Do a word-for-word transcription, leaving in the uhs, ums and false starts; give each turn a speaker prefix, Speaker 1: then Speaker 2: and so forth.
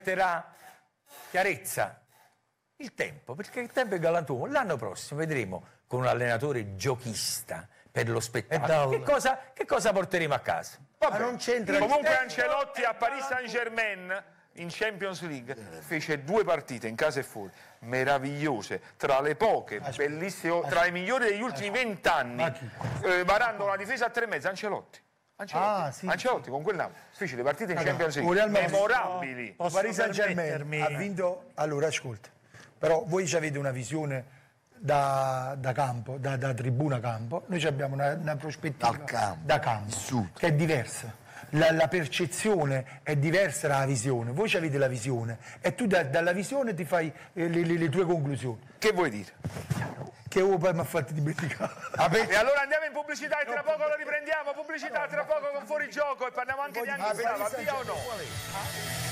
Speaker 1: metterà chiarezza il tempo, perché il tempo è galantuomo. L'anno prossimo vedremo con un allenatore giochista per lo spettacolo che cosa, che cosa porteremo a casa.
Speaker 2: Vabbè, ma non c'entra.
Speaker 3: Comunque Ancelotti a Paris Saint-Germain in Champions League fece due partite in casa e fuori meravigliose, tra le poche, bellissime, tra i migliori degli ultimi vent'anni, eh, varando una difesa a tre e mezza. Ancelotti Ancelotti,
Speaker 2: ah, sì,
Speaker 3: Ancelotti
Speaker 2: sì.
Speaker 3: con quel Napoli fece le partite in
Speaker 2: Raga,
Speaker 3: Champions League memorabili.
Speaker 2: Paris Saint-Germain ha vinto. Allora ascolta, però voi ci avete una visione da, da campo, da, da tribuna campo, noi abbiamo una, una prospettiva
Speaker 4: campo,
Speaker 2: da campo che è diversa. La, la percezione è diversa dalla visione. Voi avete la visione e tu da, dalla visione ti fai eh, le, le, le tue conclusioni.
Speaker 3: Che vuoi dire?
Speaker 2: Che oh, poi mi ha fatto dimenticare.
Speaker 3: E allora andiamo in pubblicità e tra poco lo riprendiamo. Pubblicità tra poco con Fuori Gioco e parliamo anche di anni fa. Via o no?